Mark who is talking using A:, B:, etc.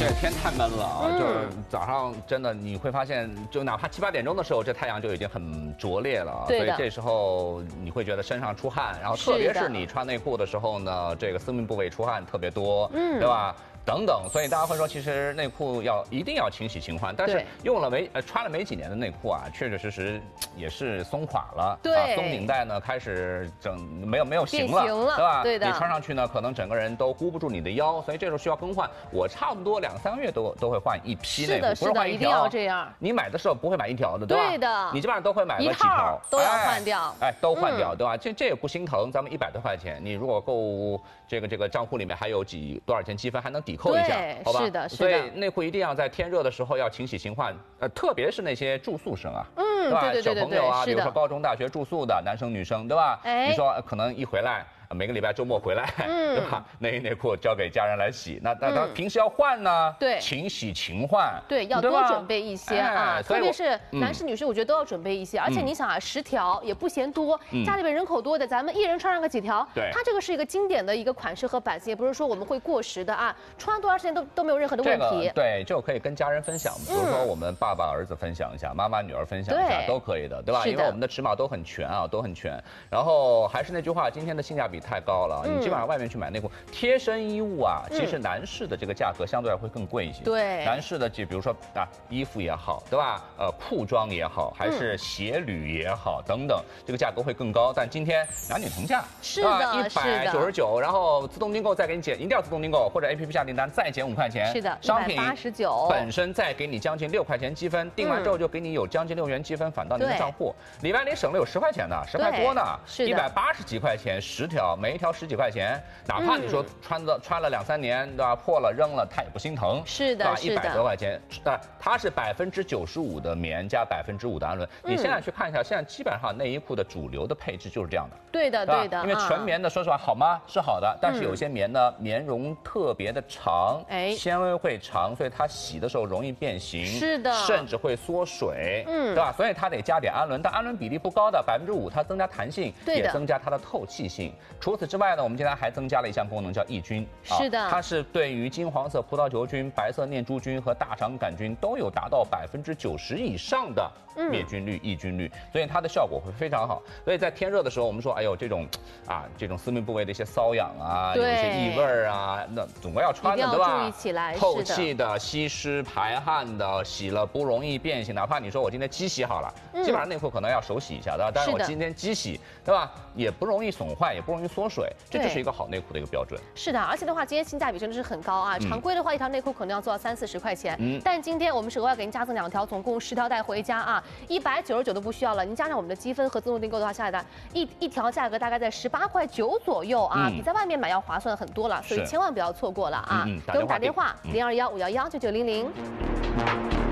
A: 天太闷了啊，就是早上真的你会发现，就哪怕7、8点钟的时候，这太阳就已经很灼烈了，所以这时候你会觉得身上出汗，然后特别是你穿内裤的时候呢，这个私密部位出汗特别多，对吧？等等，所以大家会说，其实内裤一定要勤洗勤换，但是穿了没几年的内裤啊，确确实实也是松垮了，
B: 对，
A: 松紧带呢开始没有型了，对吧？
B: 对的，
A: 你穿上去呢，可能整个人都箍不住你的腰，所以这时候需要更换。我差不多2、3个月都会换一批内裤，不是换一条，
B: 一定要这样。
A: 你买的时候不会买一条的，对吧？
B: 对的，
A: 你基本上都会买个几条，
B: 都要换掉，
A: 都换掉，对吧？这也不心疼，咱们100多块钱，你如果够这个账户里面还有多少钱积分，还能抵扣一下，好吧？
B: 是的，
A: 所以内裤一定要在天热的时候要勤洗勤换，特别是那些住宿生啊，对吧？小朋友啊，比如说高中、大学住宿的男生女生，对吧？你说可能一回来。每个礼拜周末回来，对吧？内裤交给家人来洗，那他平时要换呢，
B: 对，
A: 勤洗勤换，
B: 对，要多准备一些啊，特别是男士女士，我觉得都要准备一些。而且你想啊，10条也不嫌多，家里边人口多的，咱们一人穿上个几条，
A: 对，
B: 它这个是一个经典的一个款式和版型，也不是说我们会过时的啊，穿多长时间都没有任何的问题。
A: 对，就可以跟家人分享，比如说我们爸爸儿子分享一下，妈妈女儿分享一下，都可以的，对吧？因为我们的尺码都很全啊，都很全。然后还是那句话，今天的性价比太高了。基本上外面去买内裤贴身衣物啊，其实男士的这个价格相对来会更贵一些。
B: 对，
A: 男士的就比如说衣服也好，对吧？裤装也好，还是鞋履也好，等等，这个价格会更高。但今天男女同价，
B: 是的
A: ，199，然后自动订购再给你减，一定要自动订购或者 APP 下订单再减5块钱。
B: 是的，
A: 商品
B: 189
A: 本身再给你将近6块钱积分，订完之后就给你有将近6元积分返到您的账户，里边你省了有10块钱呢，10块多呢，
B: 是的
A: ，180几块钱10条，每一条10几块钱，哪怕你说穿了2、3年，对吧？破了扔了，它也不心疼。
B: 是的
A: ，100多块钱，它是95%的棉加5%的氨纶。你现在去看一下，现在基本上内衣裤的主流的配置就是这样的。
B: 对的，对的。
A: 因为纯棉的，说实话好吗？是好的，但是有些棉呢，棉绒特别的长，纤维会长，所以它洗的时候容易变形，
B: 是的，
A: 甚至会缩水，对吧？所以它得加点氨纶，但氨纶比例不高的5%，它增加弹性，也增加它的透气性。除此之外呢，我们今天还增加了一项功能，叫抑菌。
B: 是的，
A: 它是对于金黄色葡萄球菌、白色念珠菌和大肠杆菌都有达到90%以上的灭菌率、抑菌率，所以它的效果会非常好。所以在天热的时候，我们说，哎呦，这种私密部位的一些瘙痒啊，有一些异味啊，那总归要穿的，对吧？
B: 注意起来，
A: 透气的、吸湿排汗的，洗了不容易变形。哪怕你说我今天机洗好了，基本上内裤可能要手洗一下的，但是我今天机洗，对吧？也不容易损坏，也不容易缩水，这就是一个好内裤的一个标准。
B: 是的，而且的话，今天性价比真的是很高啊！常规的话，一条内裤可能要做到30、40块钱，但今天我们是额外给您加赠2条，总共10条带回家啊，199都不需要了。您加上我们的积分和自动订购的话，下来的一条价格大概在18块9左右啊，比在外面买要划算很多了，所以千万不要错过了啊！给我们打电话021-511-9900。